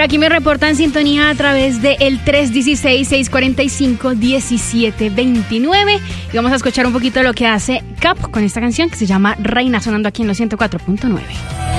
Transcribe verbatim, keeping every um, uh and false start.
Por aquí me reportan sintonía a través de el tres uno seis, seis cuatro cinco, uno siete dos nueve y vamos a escuchar un poquito de lo que hace Cap con esta canción que se llama Reina, sonando aquí en los ciento cuatro punto nueve.